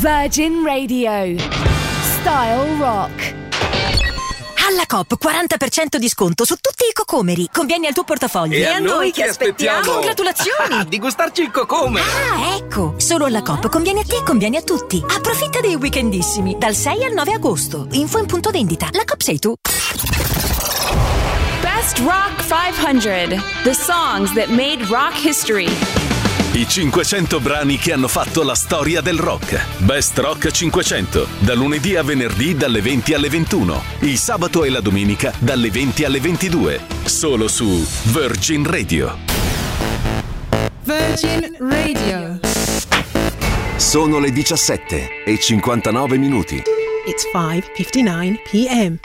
Virgin Radio. Style Rock. Alla Coop 40% di sconto su tutti i cocomeri. Convieni al tuo portafoglio. E a noi che aspettiamo? Congratulazioni! Di gustarci il cocomero. Ah, ecco! Solo alla Coop conviene a te e conviene a tutti. Approfitta dei weekendissimi dal 6 al 9 agosto. Info in punto vendita. La Coop sei tu. Best Rock 500. The songs that made rock history. I 500 brani che hanno fatto la storia del rock. Best Rock 500. Da lunedì a venerdì dalle 20 alle 21. Il sabato e la domenica dalle 20 alle 22. Solo su Virgin Radio. Virgin Radio. Sono le 17:59 minuti. It's 5:59 p.m.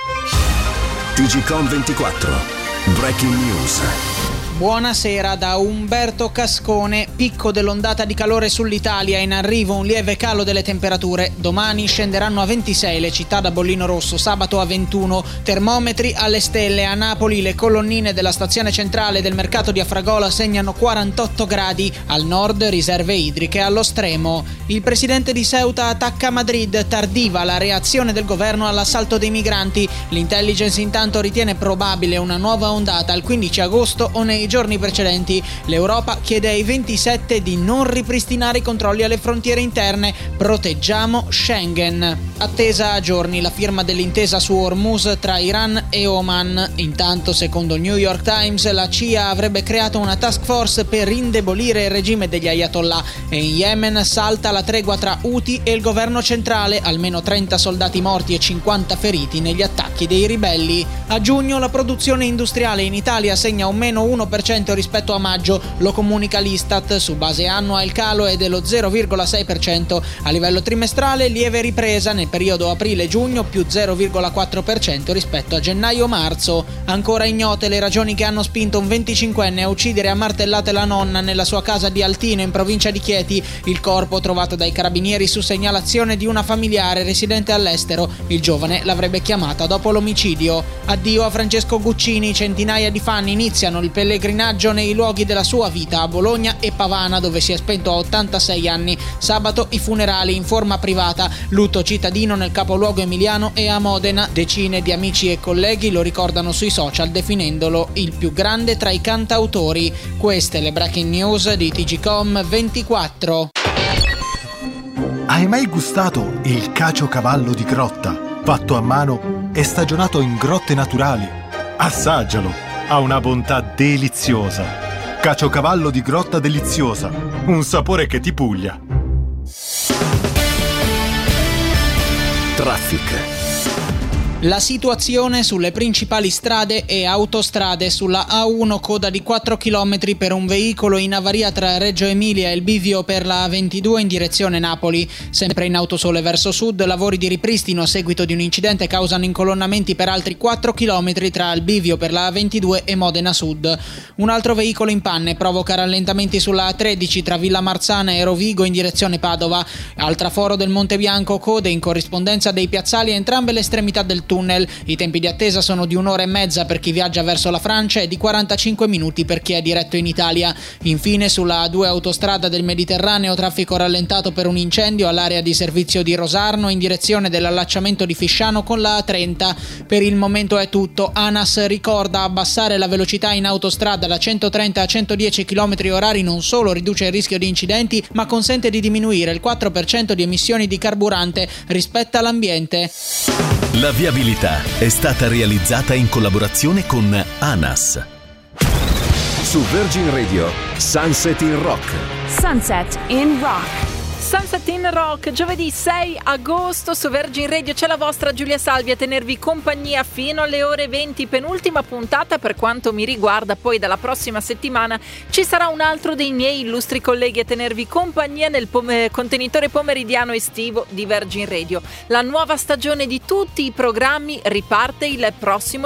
TGcom 24. Breaking News. Buonasera da Umberto Cascone. Picco dell'ondata di calore sull'Italia, in arrivo un lieve calo delle temperature. Domani scenderanno a 26 le città da bollino rosso, sabato a 21. Termometri alle stelle. A Napoli le colonnine della stazione centrale del mercato di Afragola segnano 48 gradi. Al nord riserve idriche allo stremo. Il presidente di Ceuta attacca Madrid. Tardiva la reazione del governo all'assalto dei migranti. L'intelligence intanto ritiene probabile una nuova ondata al 15 agosto o nei giorni precedenti. L'Europa chiede ai 27 di non ripristinare i controlli alle frontiere interne. Proteggiamo Schengen. Attesa a giorni la firma dell'intesa su Hormuz tra Iran e Oman. Intanto, secondo il New York Times, la CIA avrebbe creato una task force per indebolire il regime degli Ayatollah. E in Yemen salta la tregua tra Houthi e il governo centrale. Almeno 30 soldati morti e 50 feriti negli attacchi dei ribelli. A giugno la produzione industriale in Italia segna un meno 1% rispetto a maggio, lo comunica l'Istat. Su base annua il calo è dello 0,6%. A livello trimestrale lieve ripresa nel periodo aprile-giugno, più 0,4% rispetto a gennaio-marzo. Ancora ignote le ragioni che hanno spinto un 25enne a uccidere a martellate la nonna nella sua casa di Altino in provincia di Chieti. Il corpo, trovato dai carabinieri su segnalazione di una familiare residente all'estero, il giovane l'avrebbe chiamata dopo l'omicidio. Addio a Francesco Guccini. Centinaia di fan iniziano il pellegrinaggio nei luoghi della sua vita a Bologna e Pavana, dove si è spento a 86 anni. Sabato i funerali in forma privata, lutto cittadino nel capoluogo emiliano e a Modena. Decine di amici e colleghi lo ricordano sui social definendolo il più grande tra i cantautori. Queste le breaking news di TGcom 24. Hai mai gustato il caciocavallo di grotta, fatto a mano e stagionato in grotte naturali? Assaggialo! Ha una bontà deliziosa. Caciocavallo di grotta deliziosa. Un sapore che ti puglia. Traffic. La situazione sulle principali strade e autostrade. Sulla A1 coda di 4 km per un veicolo in avaria tra Reggio Emilia e il bivio per la A22 in direzione Napoli. Sempre in autosole verso sud, lavori di ripristino a seguito di un incidente causano incolonnamenti per altri 4 km tra il bivio per la A22 e Modena Sud. Un altro veicolo in panne provoca rallentamenti sulla A13 tra Villa Marzana e Rovigo in direzione Padova. Al traforo del Monte Bianco code in corrispondenza dei piazzali a entrambe le estremità del tunnel. I tempi di attesa sono di 1 ora e mezza per chi viaggia verso la Francia e di 45 minuti per chi è diretto in Italia. Infine sulla A2 autostrada del Mediterraneo traffico rallentato per un incendio all'area di servizio di Rosarno in direzione dell'allacciamento di Fisciano con la A30. Per il momento è tutto. ANAS ricorda: abbassare la velocità in autostrada da 130 a 110 km/h non solo riduce il rischio di incidenti, ma consente di diminuire il 4% di emissioni di carburante. Rispetta l'ambiente. La viabilità è stata realizzata in collaborazione con ANAS. Su Virgin Radio, Sunset in Rock. Sunset in Rock. Sunset in Rock, giovedì 6 agosto su Virgin Radio. C'è la vostra Giulia Salvi a tenervi compagnia fino alle ore 20, penultima puntata per quanto mi riguarda. Poi dalla prossima settimana ci sarà un altro dei miei illustri colleghi a tenervi compagnia nel contenitore pomeridiano estivo di Virgin Radio. La nuova stagione di tutti i programmi riparte il prossimo